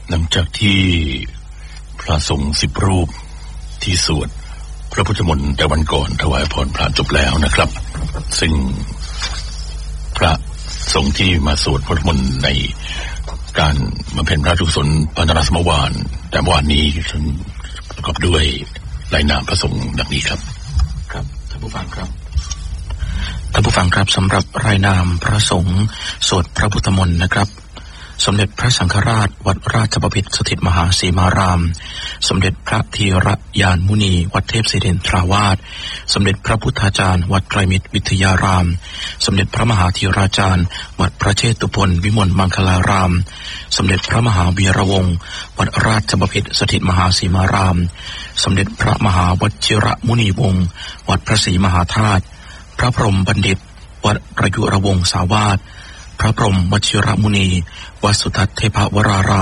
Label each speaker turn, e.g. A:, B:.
A: หลังจากที่พระสงฆ์10 รูปที่สวดพระพุทธมนต์แต่วันก่อนถวายพรพระจบแล้วนะครับซึ่งพระสงฆ์ที่มาสวดพระพุทธมนต์ในการบำเพ็ญพระราชกุศลปานสมวานแต่เมื่อวานนี้ประกอบด้วยรายนามพระสงฆ์ดังนี้ครับครับท่านผู้ฟังครับสำหรับรายนามพระสงฆ์สวดพระพุทธมนต์นะครับสมเด็จพระสังฆราชวัดราชบพิตรสถิตมหาสีมารามสมเด็จพระธีรยานมุนีวัดเทพศิรินทราวาสสมเด็จพระพุทธาจารย์วัดไตรมิตรวิทยารามสมเด็จพระมหาธีราจารย์วัดพระเชตุพนวิมลมังคลารามสมเด็จพระมหาวีระวงศ์วัดราชบพิตรสถิตมหาสีมารามสมเด็จพระมหาวชิรมุนีวงศ์วัดพระศรีมหาธาตุพระพรหมบัณฑิตวัดประยุรวงศาวาสพระพรหมวชิรมุนีวัดสุทัศน์เทพวราราม